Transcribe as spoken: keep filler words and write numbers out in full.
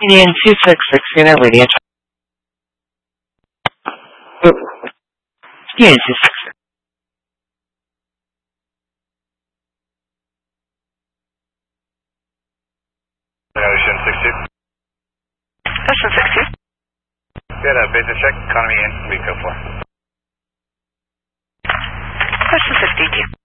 Union two six six, unit radio. Union two six six. Ocean six two. Ocean six two. Good, uh, basic check, economy in, we go for. Ocean fifty-two.